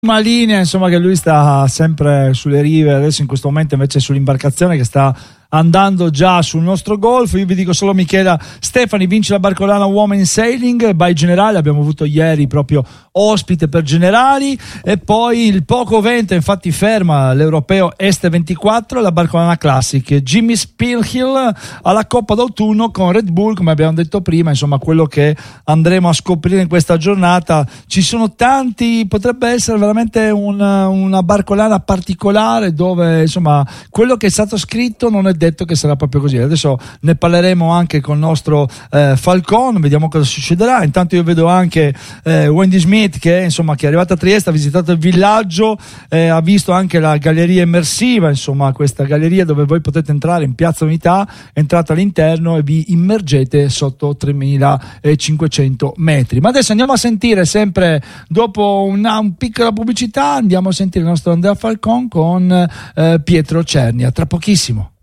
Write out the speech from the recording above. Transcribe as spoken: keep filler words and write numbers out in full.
Una linea, insomma, che lui sta sempre sulle rive, adesso in questo momento invece è sull'imbarcazione che sta andando già sul nostro golfo. Io vi dico solo Michela Stefani vince la Barcolana Women Sailing by Generali, abbiamo avuto ieri proprio ospite per Generali, e poi il poco vento infatti ferma l'Europeo Este ventiquattro, la Barcolana Classic. Jimmy Spillhill alla Coppa d'autunno con Red Bull, come abbiamo detto prima, insomma quello che andremo a scoprire in questa giornata. Ci sono tanti, potrebbe essere veramente una, una Barcolana particolare dove insomma quello che è stato scritto non è detto che sarà proprio così. Adesso ne parleremo anche con il nostro eh, Falcon, vediamo cosa succederà. Intanto io vedo anche eh, Wendy Smith che insomma che è arrivata a Trieste, ha visitato il villaggio, eh, ha visto anche la galleria immersiva, insomma questa galleria dove voi potete entrare in Piazza Unità, entrate all'interno e vi immergete sotto tremilacinquecento metri. Ma adesso andiamo a sentire, sempre dopo una un piccola pubblicità, andiamo a sentire il nostro Andrea Falcon con eh, Pietro Cernia, tra pochissimo.